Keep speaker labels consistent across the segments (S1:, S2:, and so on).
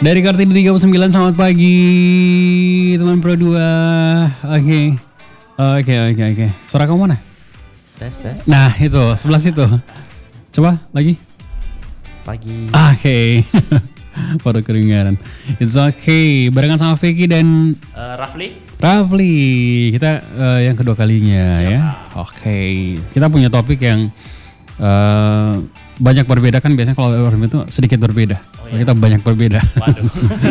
S1: Dari Kartini 39, selamat pagi teman Pro 2. Oke. Suara kamu mana?
S2: Tes.
S1: Nah itu, sebelah situ. Coba lagi.
S2: Pagi.
S1: Oke. Pada keringaran. It's okay. Barengan sama Vicky dan
S2: Rafli.
S1: Kita yang kedua kalinya ya. Oke. Kita punya topik yang banyak berbeda kan, biasanya kalau itu sedikit berbeda. Kita banyak berbeda.
S2: Waduh.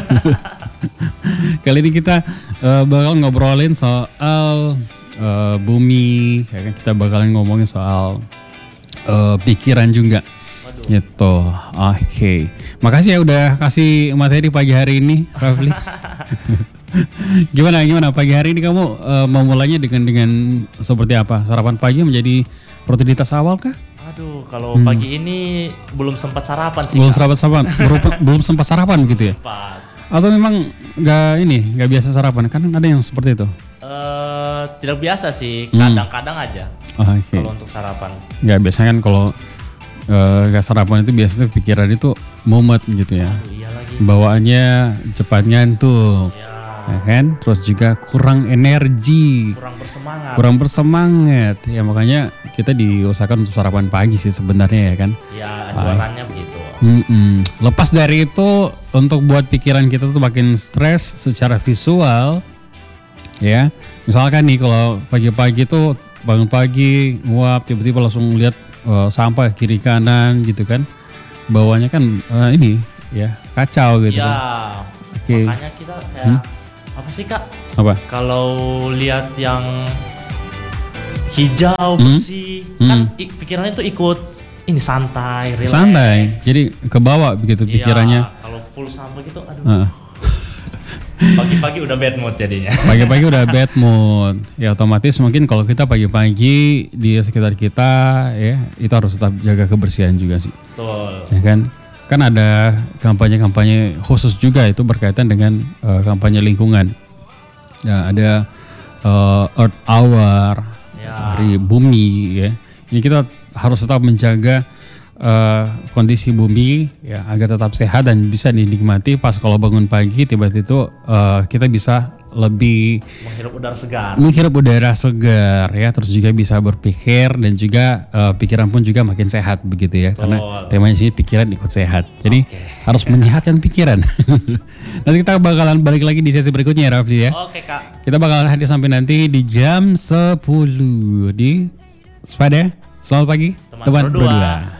S1: Kali ini kita bakal ngobrolin soal bumi, ya kan? Kita bakalan ngomongin soal pikiran juga.
S2: Waduh.
S1: Gitu. Oke. Makasih ya udah kasih materi pagi hari ini, Rafli. Gimana pagi hari ini kamu memulainya dengan seperti apa? Sarapan pagi menjadi rutinitas awal kah?
S2: Aduh, kalau pagi ini belum sempat sarapan sih.
S1: Belum sempat sarapan gitu ya?
S2: Sempat.
S1: Atau memang nggak biasa sarapan? Kan ada yang seperti itu.
S2: Tidak biasa sih, kadang-kadang aja.
S1: Okay.
S2: Kalau untuk sarapan.
S1: Nggak biasanya kan kalau nggak sarapan itu biasanya pikiran itu mumet gitu ya.
S2: Aduh, iya lagi.
S1: Bawaannya cepat ngantuk. Ya kan, terus juga kurang energi, kurang bersemangat, ya makanya kita diusahakan untuk sarapan pagi sih sebenarnya ya kan.
S2: Ya jualannya begitu.
S1: Lepas dari itu, untuk buat pikiran kita tuh makin stres secara visual, ya misalkan nih kalau pagi-pagi tuh bangun pagi nguap tiba-tiba langsung lihat sampah kiri kanan gitu kan, bawahnya kan ini ya kacau gitu.
S2: Ya,
S1: kan. Okay.
S2: Makanya kita kayak apa sih Kak?
S1: Apa?
S2: Kalau lihat yang hijau bersih, kan pikirannya tuh ikut ini santai, relax.
S1: Santai, jadi ke bawah begitu pikirannya.
S2: Kalau full sampah gitu, aduh. Pagi-pagi udah bad mood jadinya.
S1: Pagi-pagi udah bad mood, ya otomatis mungkin kalau kita pagi-pagi di sekitar kita ya itu harus tetap jaga kebersihan juga sih.
S2: Betul.
S1: Ya kan? Kan ada kampanye-kampanye khusus juga itu berkaitan dengan kampanye lingkungan. Ya, ada Earth Hour, hari bumi ya. Ini kita harus tetap menjaga kondisi bumi ya agar tetap sehat dan bisa dinikmati pas kalau bangun pagi tiba-tiba kita bisa lebih menghirup udara segar ya, terus juga bisa berpikir dan juga pikiran pun juga makin sehat begitu ya. Karena temanya sini pikiran ikut sehat, jadi harus menyehatkan pikiran. Nanti kita bakalan balik lagi di sesi berikutnya ya Rafli ya.
S2: Oke Kak.
S1: Kita bakalan hadir sampai nanti di jam 10 di Spada. Selamat pagi teman berdua.